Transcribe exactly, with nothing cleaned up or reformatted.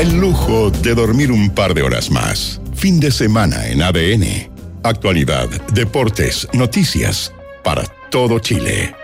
el lujo de dormir un par de horas más. Fin de semana en A D N. Actualidad, deportes, noticias, para todo Chile.